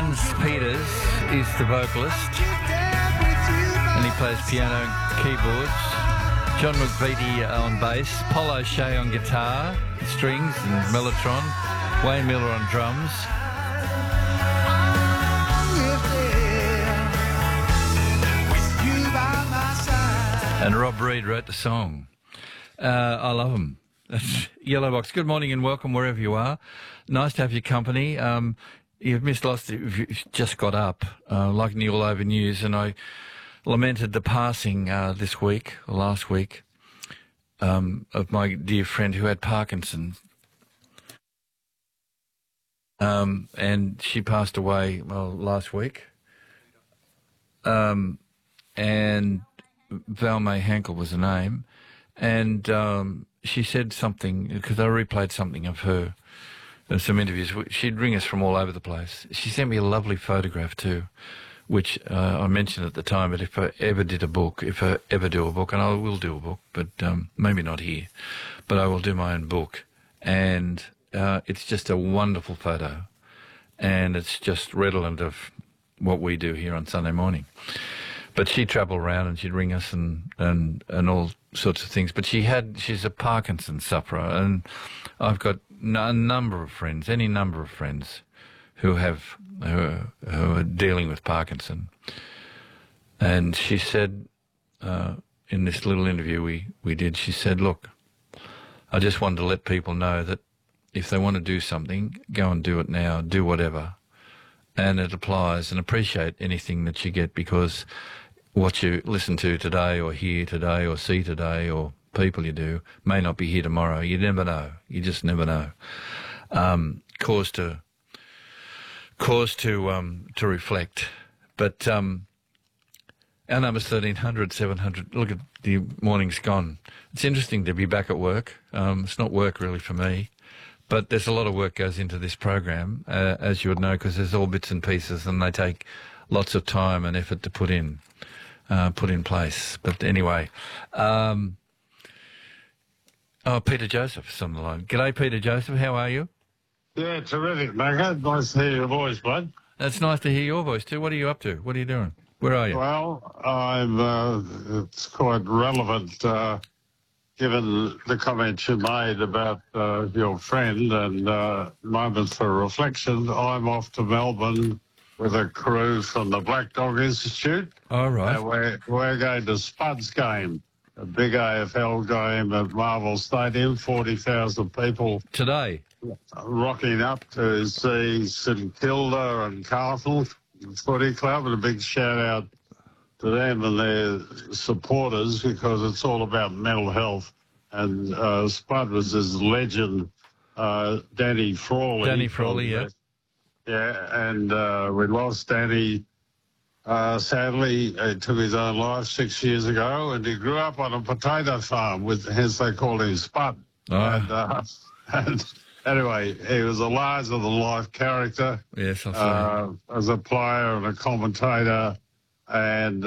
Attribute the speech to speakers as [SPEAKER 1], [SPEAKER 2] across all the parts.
[SPEAKER 1] Hans Peters is the vocalist, and he plays piano and keyboards. John McVitie on bass, Paul O'Shea on guitar, strings and mellotron, Wayne Miller on drums. And Rob Reed wrote the song. I love him. That's Yellow Box. Good morning and welcome wherever you are. Nice to have your company. You've missed lots if you've just got up, like in the All Over News, and I lamented the passing this week, or last week, of my dear friend who had Parkinson's. And she passed away, last week. And Val May Hankel was the name. And she said something, because I replayed something of her, some interviews. She'd ring us from all over the place. She sent me a lovely photograph too, which I mentioned at the time, but if I ever did a book, if I ever do a book, and I will do a book, but maybe not here, but I will do my own book. And it's just a wonderful photo, and it's just redolent of what we do here on Sunday morning. But she'd travel around and she'd ring us and all sorts of things. But she's a Parkinson's sufferer, and I've got a number of friends, any number of friends, who are dealing with Parkinson. And she said, in this little interview we did, she said, look, I just wanted to let people know that if they want to do something, go and do it now, do whatever. And it applies, and appreciate anything that you get, because what you listen to today or hear today or see today or people you do may not be here tomorrow. You never know. You just never know. Cause to reflect. But our number's 1300 700. Look at the morning's gone. It's interesting to be back at work. It's not work really for me, but there's a lot of work goes into this program, as you would know, because there's all bits and pieces, and they take lots of time and effort to put in place. But anyway, Peter Joseph's on the line. G'day, Peter Joseph. How are you?
[SPEAKER 2] Yeah, terrific, Macca. Nice to hear your voice, bud.
[SPEAKER 1] It's nice to hear your voice too. What are you up to? What are you doing? Where are you?
[SPEAKER 2] Well, it's quite relevant, given the comments you made about your friend and moments for reflection. I'm off to Melbourne with a crew from the Black Dog Institute.
[SPEAKER 1] All right.
[SPEAKER 2] And we're going to Spuds game, a big AFL game at Marvel Stadium, 40,000 people.
[SPEAKER 1] Today?
[SPEAKER 2] Rocking up to see St Kilda and Carlton Footy Club, and a big shout out to them and their supporters, because it's all about mental health. And Spud was his legend, Danny Frawley.
[SPEAKER 1] Danny Frawley, yeah.
[SPEAKER 2] Yeah, and we lost Danny. Sadly, he took his own life 6 years ago, and he grew up on a potato farm, hence they called him Spud.
[SPEAKER 1] Oh.
[SPEAKER 2] And anyway, he was a larger-than-life character.
[SPEAKER 1] Yes, I'll say.
[SPEAKER 2] As a player and a commentator, and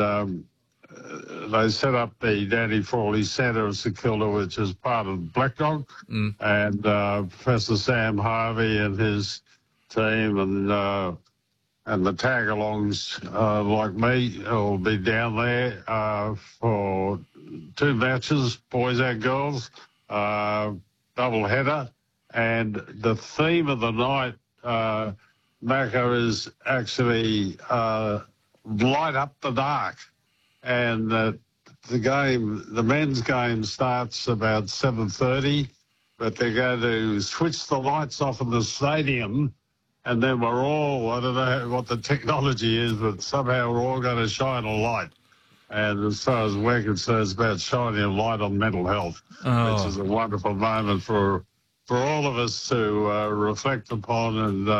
[SPEAKER 2] they set up the Danny Frawley Centre of St Kilda, which is part of Black Dog, and Professor Sam Harvey and his team and the tag-alongs like me will be down there for 2 matches, boys and girls, double header. And the theme of the night, Macca, is actually light up the dark. And the men's game starts about 7:30, but they're going to switch the lights off in the stadium, and then we're all, I don't know what the technology is, but somehow we're all going to shine a light. And as far as we're concerned, it's about shining a light on mental health, which is a wonderful moment for all of us to reflect upon.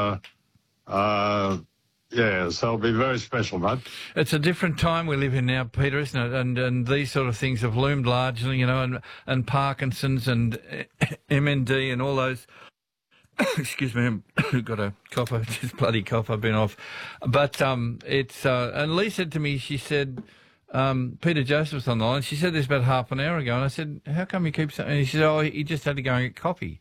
[SPEAKER 2] And, yeah, so it'll be very special, mate.
[SPEAKER 1] It's a different time we live in now, Peter, isn't it? And these sort of things have loomed largely, you know, and Parkinson's and MND and all those. Excuse me, I've got a cough. This bloody cough. I've been off. But it's and Lee said to me, she said, Peter Joseph's on the line. She said this about half an hour ago, and I said, how come you keep saying? And she said, oh, he just had to go and get coffee.